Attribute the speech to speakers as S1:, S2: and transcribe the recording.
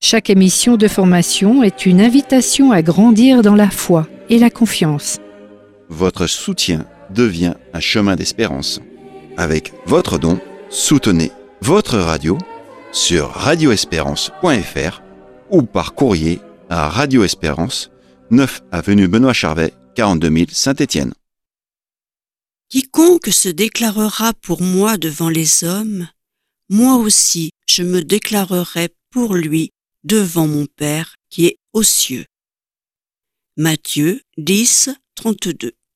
S1: Chaque émission de formation est une invitation à grandir dans la foi et la confiance.
S2: Votre soutien devient un chemin d'espérance. Avec votre don, soutenez votre radio sur radioespérance.fr ou par courrier à Radio Espérance, 9 avenue Benoît Charvet, 42 000 Saint-Étienne.
S3: Quiconque se déclarera pour moi devant les hommes, moi aussi je me déclarerai pour lui devant mon Père qui est aux cieux. Matthieu 10, 32.